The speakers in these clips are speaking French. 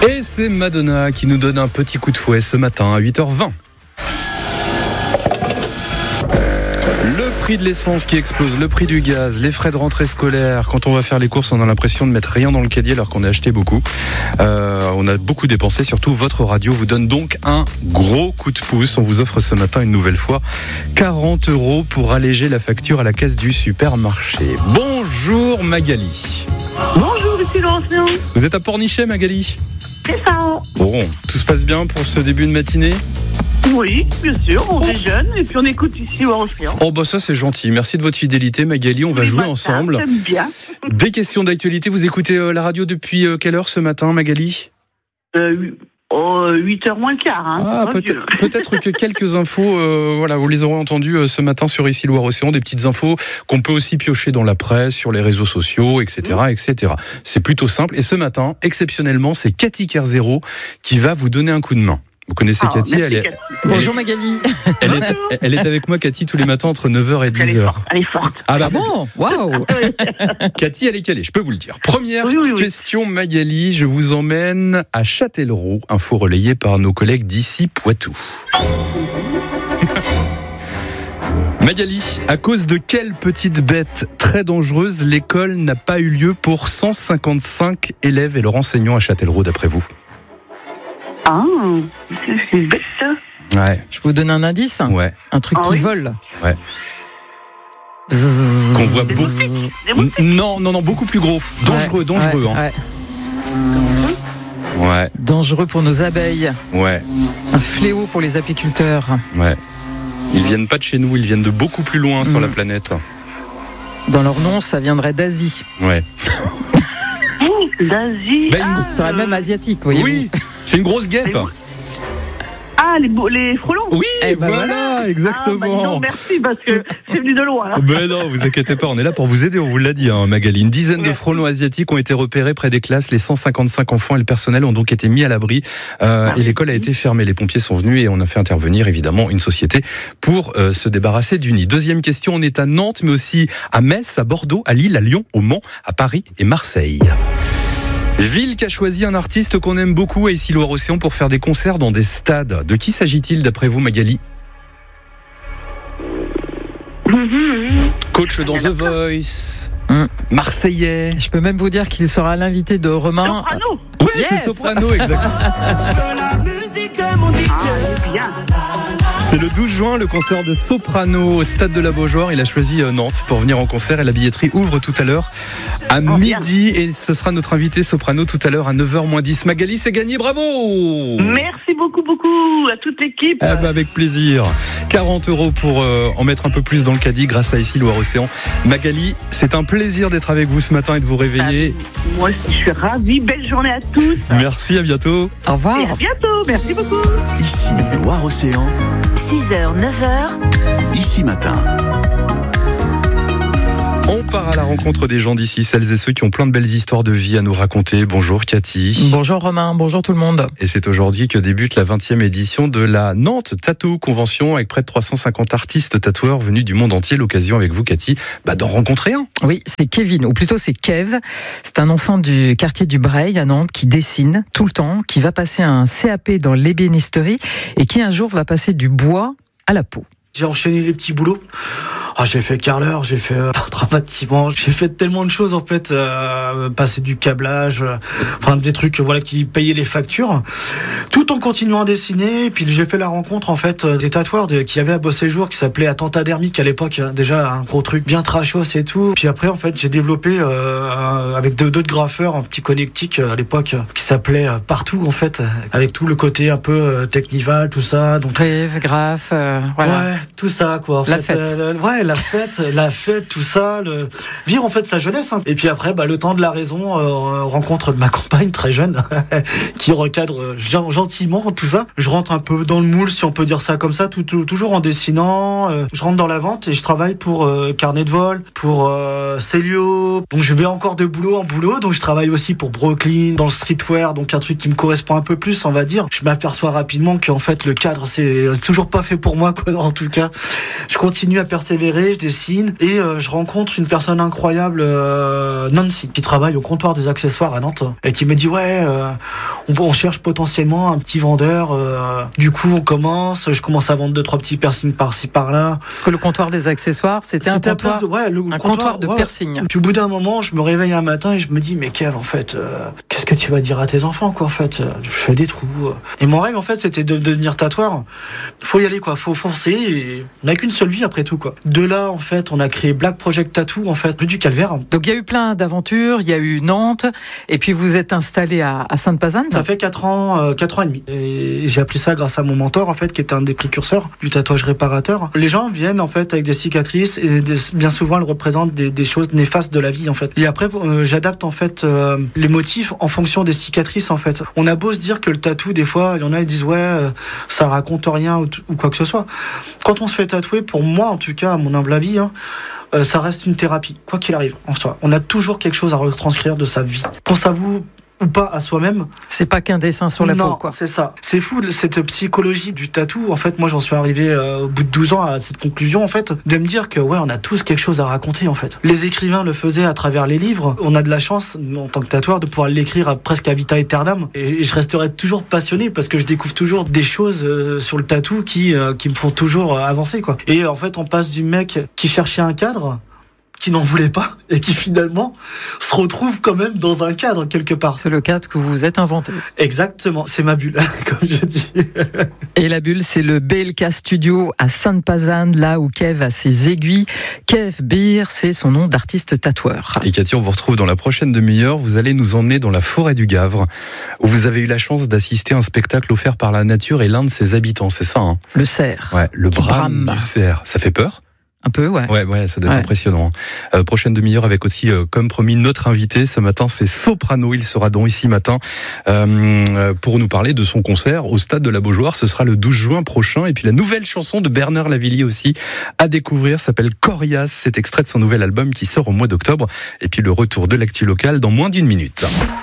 Et c'est Madonna qui nous donne un petit coup de fouet ce matin à 8h20. Le prix de l'essence qui explose, le prix du gaz, les frais de rentrée scolaire. Quand on va faire les courses, on a l'impression de mettre rien dans le caddie alors qu'on a acheté beaucoup. On a beaucoup dépensé, surtout votre radio vous donne donc un gros coup de pouce. On vous offre ce matin une nouvelle fois 40 € pour alléger la facture à la caisse du supermarché. Bonjour Magali. Bonjour, ici Laurent. Vous êtes à Pornichet Magali ? C'est ça. Bon, tout se passe bien pour ce début de matinée ? Oui, bien sûr, on déjeune et puis on écoute ici au Océan. Oh bah ça c'est gentil, merci de votre fidélité Magali, on va jouer ensemble. J'aime bien. Des questions d'actualité, vous écoutez la radio depuis quelle heure ce matin Magali ? 8h moins le quart. Ah, peut-être que quelques infos, voilà, vous les aurez entendues ce matin sur Ici Loire-Océan, des petites infos qu'on peut aussi piocher dans la presse, sur les réseaux sociaux, etc., etc. C'est plutôt simple. Et ce matin, exceptionnellement, c'est Cathy Kerzero qui va vous donner un coup de main. Vous connaissez Cathy, Cathy. Bonjour Magali. Elle est avec moi, Cathy, tous les matins entre 9h et 10h. Elle est forte. Ah bah bon, waouh. Cathy, elle est calée, je peux vous le dire. Première Oui. question, Magali, je vous emmène à Châtellerault, info relayée par nos collègues d'ici Poitou. Magali, à cause de quelle petite bête très dangereuse l'école n'a pas eu lieu pour 155 élèves et leurs enseignants à Châtellerault, d'après vous ? Ah, c'est bête ça. Ouais. Je peux vous donner un indice ? Ouais. Un truc qui oui. vole. Ouais. Qu'on voit beaucoup. Non, beaucoup plus gros. Dangereux. Ouais. Ouais. Dangereux pour nos abeilles. Ouais. Un fléau pour les apiculteurs. Ouais. Ils viennent pas de chez nous, ils viennent de beaucoup plus loin sur la planète. Dans leur nom, ça viendrait d'Asie. Ouais. D'Asie. Ce serait même asiatique, voyez-vous. Oui, c'est une grosse guêpe. Ah, les frelons. Oui, ben voilà, exactement. Ah, non, merci, parce que c'est venu de loin. Là. Ben non, vous inquiétez pas, on est là pour vous aider, on vous l'a dit, Magali. Une dizaine de frelons asiatiques ont été repérés près des classes. Les 155 enfants et le personnel ont donc été mis à l'abri. Et l'école a été fermée. Les pompiers sont venus et on a fait intervenir, évidemment, une société pour se débarrasser du nid. Deuxième question, on est à Nantes, mais aussi à Metz, à Bordeaux, à Lille, à Lyon, au Mans, à Paris et Marseille. Ville qui a choisi un artiste qu'on aime beaucoup à Ici Loire-Océan pour faire des concerts dans des stades. De qui s'agit-il d'après vous, Magali ? Coach dans The Voice, Marseillais. Je peux même vous dire qu'il sera l'invité de Romain. Soprano. Oui, Yes. c'est Soprano, exactement. Bien. C'est le 12 juin, le concert de Soprano au Stade de la Beaujoire. Il a choisi Nantes pour venir en concert et la billetterie ouvre tout à l'heure à midi. Et ce sera notre invité Soprano tout à l'heure à 9h-10. Magali, c'est gagné, bravo! Merci beaucoup à toute l'équipe. Avec plaisir. 40 € pour en mettre un peu plus dans le caddie grâce à Ici Loire-Océan. Magali, c'est un plaisir d'être avec vous ce matin et de vous réveiller. Moi aussi, je suis ravie. Belle journée à tous. Merci, à bientôt. Au revoir. Et à bientôt. Merci beaucoup. Ici Loire-Océan, 6h, 9h, Ici Matin. On part à la rencontre des gens d'ici, celles et ceux qui ont plein de belles histoires de vie à nous raconter. Bonjour Cathy. Bonjour Romain, bonjour tout le monde. Et c'est aujourd'hui que débute la 20e édition de la Nantes Tattoo Convention avec près de 350 artistes tatoueurs venus du monde entier. L'occasion avec vous Cathy, d'en rencontrer un. Oui, c'est Kevin, ou plutôt c'est Kev. C'est un enfant du quartier du Breil à Nantes qui dessine tout le temps, qui va passer un CAP dans l'ébénisterie et qui un jour va passer du bois à la peau. J'ai enchaîné les petits boulots. J'ai fait carreleur, j'ai fait peintre bâtiment, j'ai fait tellement de choses en fait, passer du câblage, des trucs qui payaient les factures, tout en continuant à dessiner. Et puis j'ai fait la rencontre en fait des tatoueurs qui avaient à Beauséjour qui s'appelait Attentat Dermique à l'époque, déjà un gros truc bien trashos et tout. Puis après en fait j'ai développé avec d'autres graffeurs un petit connectique à l'époque qui s'appelait Partout en fait, avec tout le côté un peu technival, tout ça. Donc Rêve, graphe, voilà. Ouais, tout ça quoi. La fête, tout ça, vivre en fait sa jeunesse. Et puis après, le temps de la raison, rencontre de ma compagne très jeune qui recadre gentiment tout ça. Je rentre un peu dans le moule, si on peut dire ça comme ça, toujours en dessinant. Je rentre dans la vente et je travaille pour Carnet de Vol, pour Célio. Donc je vais encore de boulot en boulot. Donc je travaille aussi pour Brooklyn dans le streetwear, donc un truc qui me correspond un peu plus, on va dire. Je m'aperçois rapidement qu'en fait le cadre c'est toujours pas fait pour moi, quoi. En tout cas, je continue à persévérer inspiré, je dessine et je rencontre une personne incroyable, Nancy, qui travaille au comptoir des accessoires à Nantes et qui me dit on cherche potentiellement un petit vendeur. Du coup, je commence à vendre 2-3 petits piercings par-ci par-là. Parce que le comptoir des accessoires, c'était un comptoir, comptoir de piercing. Puis au bout d'un moment, je me réveille un matin et je me dis mais Kev, en fait, qu'est-ce que tu vas dire à tes enfants quoi en fait? Je fais des trous. Et mon rêve en fait, c'était de devenir tatoueur. Faut y aller quoi, faut foncer. Et on n'a qu'une seule vie après tout quoi. De là en fait, on a créé Black Project Tattoo en fait, rue du Calvaire. Donc il y a eu plein d'aventures, il y a eu Nantes et puis vous êtes installé à Sainte-Pazanne. Ça fait 4 ans et demi. Et j'ai appris ça grâce à mon mentor en fait, qui était un des précurseurs du tatouage réparateur. Les gens viennent en fait avec des cicatrices et bien souvent elles représentent des choses néfastes de la vie en fait. Et après j'adapte en fait les motifs en fonction des cicatrices en fait. On a beau se dire que le tatou des fois, il y en a qui disent ça raconte rien ou quoi que ce soit. Quand on se fait tatouer, pour moi en tout cas, à mon humble avis, ça reste une thérapie, quoi qu'il arrive en soi. On a toujours quelque chose à retranscrire de sa vie. Qu'on s'avoue ou pas à soi-même. C'est pas qu'un dessin sur la peau, quoi. C'est ça. C'est fou, cette psychologie du tatou. En fait, moi, j'en suis arrivé au bout de 12 ans à cette conclusion, en fait, de me dire que, on a tous quelque chose à raconter, en fait. Les écrivains le faisaient à travers les livres. On a de la chance, en tant que tatoueur, de pouvoir l'écrire presque à vita aeternam. Et je resterai toujours passionné parce que je découvre toujours des choses sur le tatou qui me font toujours avancer, quoi. Et en fait, on passe du mec qui cherchait un cadre, qui n'en voulait pas et qui finalement se retrouve quand même dans un cadre quelque part. C'est le cadre que vous vous êtes inventé. Exactement, c'est ma bulle, comme je dis. Et la bulle, c'est le BLK Studio à Sainte-Pazanne, là où Kev a ses aiguilles. Kev Beer, c'est son nom d'artiste tatoueur. Et Cathy, on vous retrouve dans la prochaine demi-heure. Vous allez nous emmener dans la forêt du Gavre, où vous avez eu la chance d'assister à un spectacle offert par la nature et l'un de ses habitants, c'est ça, hein? Le cerf. Ouais, le brame du cerf. Ça fait peur? Un peu, ouais. Ouais, ça doit être impressionnant. Prochaine demi-heure avec aussi, comme promis, notre invité. Ce matin, c'est Soprano. Il sera donc ici matin pour nous parler de son concert au Stade de la Beaujoire. Ce sera le 12 juin prochain. Et puis la nouvelle chanson de Bernard Lavilliers aussi à découvrir s'appelle Corias. C'est extrait de son nouvel album qui sort au mois d'octobre. Et puis le retour de l'actu locale dans moins d'une minute.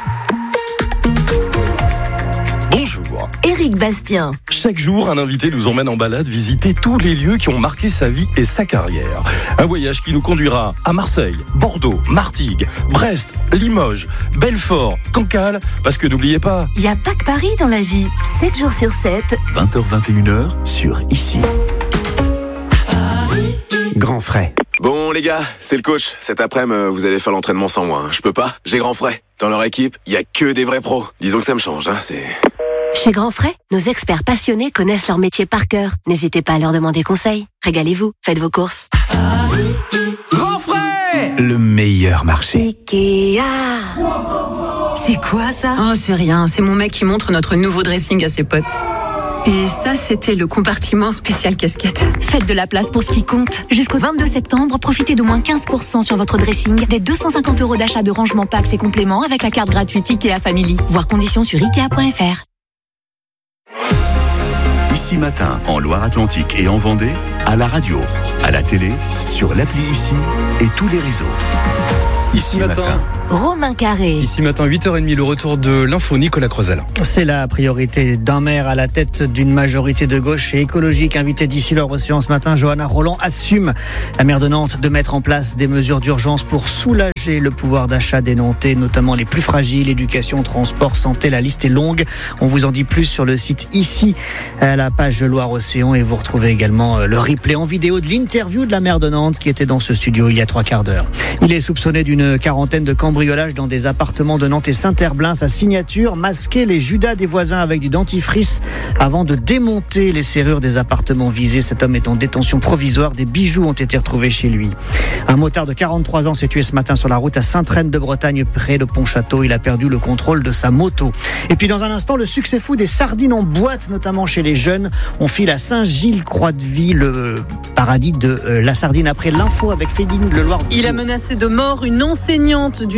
Bonjour. Éric Bastien. Chaque jour, un invité nous emmène en balade visiter tous les lieux qui ont marqué sa vie et sa carrière. Un voyage qui nous conduira à Marseille, Bordeaux, Martigues, Brest, Limoges, Belfort, Cancale, parce que n'oubliez pas... Il n'y a pas que Paris dans la vie. 7 jours sur 7. 20h-21h sur Ici. Grand frais. Bon les gars, c'est le coach. Cet après-midi, vous allez faire l'entraînement sans moi. Je peux pas, j'ai grand frais. Dans leur équipe, il y a que des vrais pros. Disons que ça me change, c'est... Chez Grand Frais, nos experts passionnés connaissent leur métier par cœur. N'hésitez pas à leur demander conseil. Régalez-vous, faites vos courses. Grand frais, le meilleur marché. Ikea. C'est quoi ça? Oh, c'est rien. C'est mon mec qui montre notre nouveau dressing à ses potes. Et ça, c'était le compartiment spécial casquette. Faites de la place pour ce qui compte. Jusqu'au 22 septembre, profitez d'au moins 15% sur votre dressing, des 250 € d'achat de rangement packs et compléments avec la carte gratuite Ikea Family. Voir conditions sur Ikea.fr. Ici matin, en Loire-Atlantique et en Vendée, à la radio, à la télé, sur l'appli Ici et tous les réseaux. Ici matin, Romain Carré. Ici matin, 8h30, le retour de l'info, Nicolas Creusel. C'est la priorité d'un maire à la tête d'une majorité de gauche et écologique. Invité d'ici l'Océan ce matin, Johanna Roland assume, la maire de Nantes, de mettre en place des mesures d'urgence pour soulager le pouvoir d'achat des Nantais, notamment les plus fragiles, éducation, transport, santé, la liste est longue. On vous en dit plus sur le site Ici, à la page de Loire-Océan, et vous retrouvez également le replay en vidéo de l'interview de la maire de Nantes qui était dans ce studio il y a 3 quarts d'heure. Il est soupçonné d'une quarantaine de cambriolages dans des appartements de Nantes et Saint-Herblain. Sa signature masquait les Judas des voisins avec du dentifrice avant de démonter les serrures des appartements visés. Cet homme est en détention provisoire. Des bijoux ont été retrouvés chez lui. Un motard de 43 ans s'est tué ce matin sur la route à Sainte-Reine-de-Bretagne, près de Pontchâteau. Il a perdu le contrôle de sa moto. Et puis dans un instant, le succès fou des sardines en boîte, notamment chez les jeunes. On file à Saint-Gilles-Croix-de-Vie, le paradis de la sardine, après l'info avec Féline Leloir. Il a menacé de mort une enseignante d'une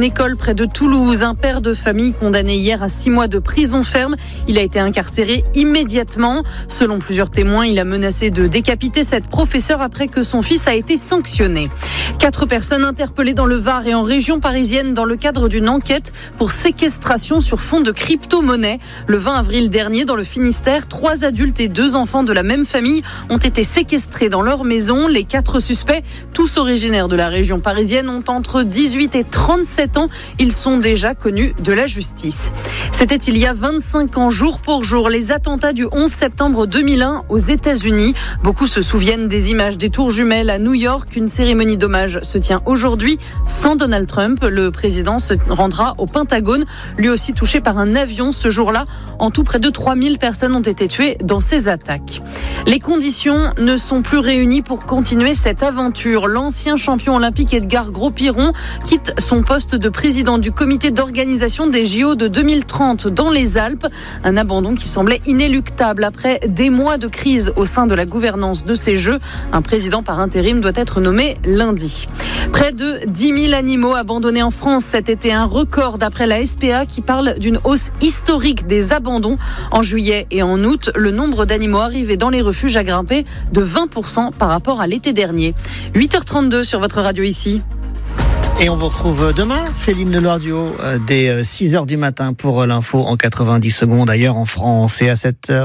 une école près de Toulouse. Un père de famille condamné hier à 6 mois de prison ferme. Il a été incarcéré immédiatement. Selon plusieurs témoins, il a menacé de décapiter cette professeure après que son fils a été sanctionné. 4 personnes interpellées dans le Var et en région parisienne dans le cadre d'une enquête pour séquestration sur fond de crypto-monnaie. Le 20 avril dernier, dans le Finistère, 3 adultes et 2 enfants de la même famille ont été séquestrés dans leur maison. Les 4 suspects, tous originaires de la région parisienne, ont entre 18 et 37 ans. Ils sont déjà connus de la justice. C'était il y a 25 ans, jour pour jour, les attentats du 11 septembre 2001 aux États-Unis. Beaucoup se souviennent des images des tours jumelles à New York. Une cérémonie d'hommage se tient aujourd'hui sans Donald Trump. Le président se rendra au Pentagone, lui aussi touché par un avion ce jour-là. En tout, près de 3000 personnes ont été tuées dans ces attaques. Les conditions ne sont plus réunies pour continuer cette aventure. L'ancien champion olympique Edgar Gros-Piron quitte son poste de président du comité d'organisation des JO de 2030 dans les Alpes. Un abandon qui semblait inéluctable après des mois de crise au sein de la gouvernance de ces Jeux. Un président par intérim doit être nommé lundi. Près de 10 000 animaux abandonnés en France cet été, un record d'après la SPA qui parle d'une hausse historique des abandons. En juillet et en août, le nombre d'animaux arrivés dans les refuges a grimpé de 20% par rapport à l'été dernier. 8h32 sur votre radio ici. Et on vous retrouve demain, Féline Leloir-Duhaut, dès 6h du matin pour l'info en 90 secondes ailleurs en France et à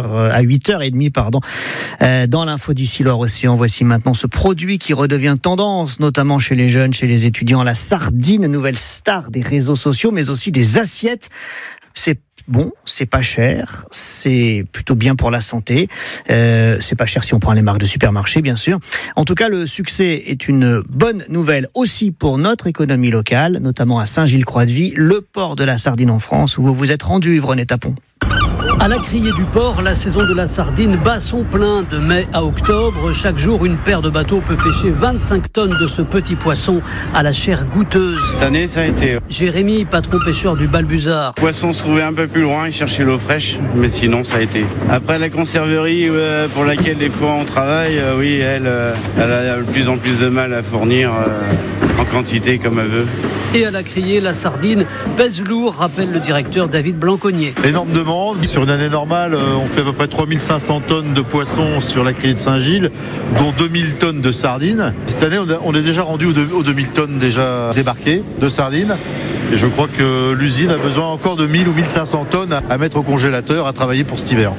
8h30, dans l'info d'ici l'Océan. Voici maintenant ce produit qui redevient tendance, notamment chez les jeunes, chez les étudiants, la sardine, nouvelle star des réseaux sociaux, mais aussi des assiettes. C'est bon, c'est pas cher, c'est plutôt bien pour la santé. C'est pas cher si on prend les marques de supermarché, bien sûr. En tout cas, le succès est une bonne nouvelle aussi pour notre économie locale, notamment à Saint-Gilles-Croix-de-Vie, le port de la sardine en France, où vous vous êtes rendu, René Tapon. À la criée du port, la saison de la sardine bat son plein. De mai à octobre, chaque jour, une paire de bateaux peut pêcher 25 tonnes de ce petit poisson à la chair goûteuse. Cette année, ça a été. Jérémy, patron pêcheur du Balbuzard. Le poisson se trouvait un peu plus loin, il cherchait l'eau fraîche, mais sinon, ça a été. Après, la conserverie pour laquelle des fois on travaille, oui, elle a de plus en plus de mal à fournir en quantité comme elle veut. Et à la criée, la sardine pèse lourd, rappelle le directeur David Blancognier. Énorme demande. Sur une année normale, on fait à peu près 3500 tonnes de poissons sur la criée de Saint-Gilles, dont 2000 tonnes de sardines. Cette année, on est déjà rendu aux 2000 tonnes déjà débarquées de sardines. Et je crois que l'usine a besoin encore de 1000 ou 1500 tonnes à mettre au congélateur, à travailler pour cet hiver.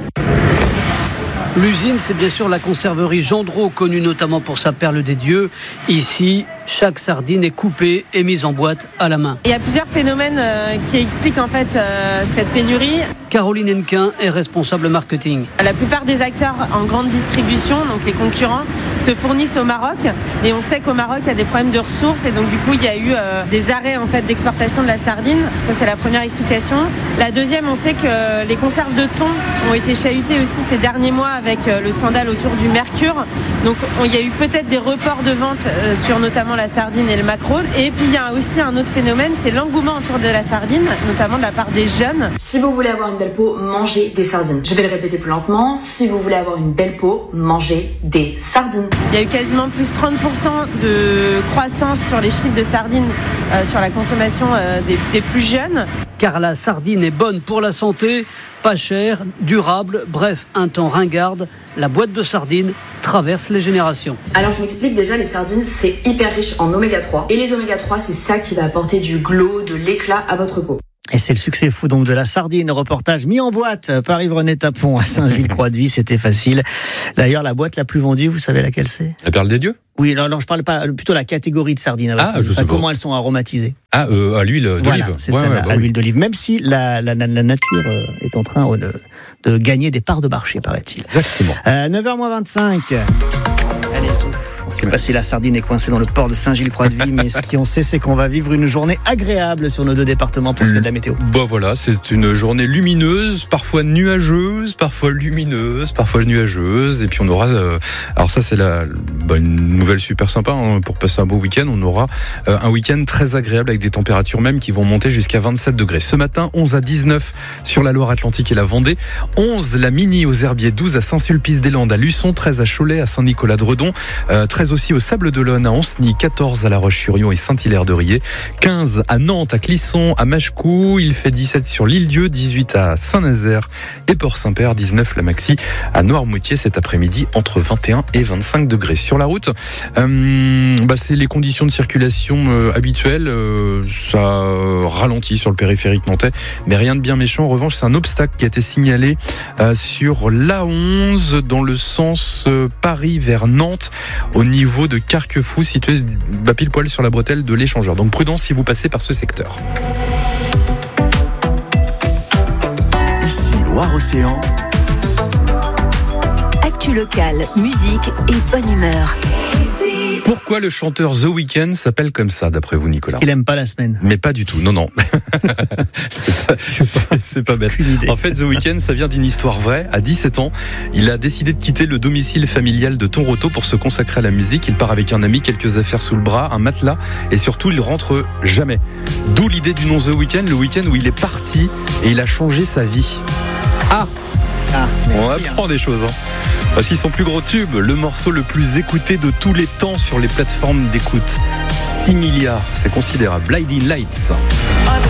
L'usine, c'est bien sûr la conserverie Gendreau, connue notamment pour sa perle des dieux. Ici, chaque sardine est coupée et mise en boîte à la main. Il y a plusieurs phénomènes qui expliquent en fait cette pénurie. Caroline Hennequin est responsable marketing. La plupart des acteurs en grande distribution, donc les concurrents, se fournissent au Maroc. Et on sait qu'au Maroc, il y a des problèmes de ressources. Et donc du coup, il y a eu des arrêts en fait, d'exportation de la sardine. Ça, c'est la première explication. La deuxième, on sait que les conserves de thon ont été chahutées aussi ces derniers mois avec le scandale autour du mercure. Donc il y a eu peut-être des reports de vente sur notamment la sardine et le maquereau. Et puis il y a aussi un autre phénomène, c'est l'engouement autour de la sardine, notamment de la part des jeunes. Si vous voulez avoir une belle peau, mangez des sardines. Je vais le répéter plus lentement. Si vous voulez avoir une belle peau, mangez des sardines. Il y a eu quasiment plus 30% de croissance sur les chiffres de sardines sur la consommation des plus jeunes. Car la sardine est bonne pour la santé, pas chère, durable, bref, un temps ringarde. La boîte de sardines traverse les générations. Alors je m'explique, déjà les sardines c'est hyper riche en oméga 3 et les oméga 3 c'est ça qui va apporter du glow, de l'éclat à votre peau. Et c'est le succès fou donc de la sardine, reportage mis en boîte par René Tapon à Saint-Gilles-Croix-de-Vie, c'était facile. D'ailleurs la boîte la plus vendue, vous savez laquelle c'est ? La perle des dieux ? Oui, alors je parle pas, plutôt la catégorie de sardines. Je sais comment elles sont aromatisées. À l'huile d'olive. Voilà, c'est ça, à l'huile d'olive. Même si la nature est en train de gagner des parts de marché, paraît-il. Exactement. 9h25. Allez, on ne sait pas si la sardine est coincée dans le port de Saint-Gilles-Croix-de-Vie, mais ce qu'on sait, c'est qu'on va vivre une journée agréable sur nos 2 départements pour ce qui est de la météo. Voilà, c'est une journée lumineuse, parfois nuageuse, parfois lumineuse, parfois nuageuse, et puis on aura, alors ça c'est une nouvelle super sympa pour passer un beau week-end, on aura un week-end très agréable avec des températures même qui vont monter jusqu'à 27 degrés. Ce matin, 11 à 19 sur la Loire-Atlantique et la Vendée, 11 la Mini aux Herbiers, 12 à Saint-Sulpice-des-Landes, à Luçon, 13 à Cholet, à Saint-Nicolas-de-Redon, 13 13 aussi au Sable d'Olonne, à Anceny, 14 à La Roche-sur-Yon et Saint-Hilaire-de-Riez, 15 à Nantes, à Clisson, à Machecou, il fait 17 sur l'Île-Dieu, 18 à Saint-Nazaire et Port-Saint-Père, 19 la Maxi à Noirmoutier cet après-midi, entre 21 et 25 degrés. Sur la route, c'est les conditions de circulation habituelles, ça ralentit sur le périphérique nantais, mais rien de bien méchant. En revanche, c'est un obstacle qui a été signalé sur l'A11 dans le sens Paris vers Nantes, au niveau de Carquefou, situé pile poil sur la bretelle de l'échangeur. Donc prudence si vous passez par ce secteur. Ici Loire-Océan. Actu locale, musique et bonne humeur. Pourquoi le chanteur The Weeknd s'appelle comme ça, d'après vous, Nicolas ? Il aime pas la semaine. Mais pas du tout, non. c'est pas bête. En fait, The Weeknd, ça vient d'une histoire vraie. À 17 ans, il a décidé de quitter le domicile familial de Toronto pour se consacrer à la musique. Il part avec un ami, quelques affaires sous le bras, un matelas, et surtout, il rentre jamais. D'où l'idée du nom The Weeknd, le week-end où il est parti et il a changé sa vie. On apprend des choses. Voici son plus gros tube, le morceau le plus écouté de tous les temps sur les plateformes d'écoute. 6 milliards, c'est considérable. Blinding Lights.